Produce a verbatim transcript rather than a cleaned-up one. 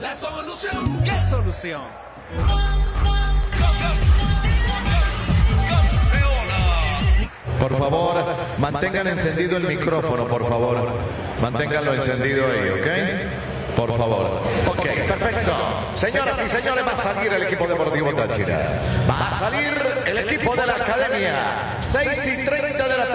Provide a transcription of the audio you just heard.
La solución. ¿Qué solución? Por favor, mantengan encendido el micrófono, por favor. Manténganlo encendido ahí, ¿ok? Por favor. Ok, perfecto. Señoras y señores, va a salir el equipo deportivo Táchira. Va a salir el equipo de la academia. seis y treinta de la tarde.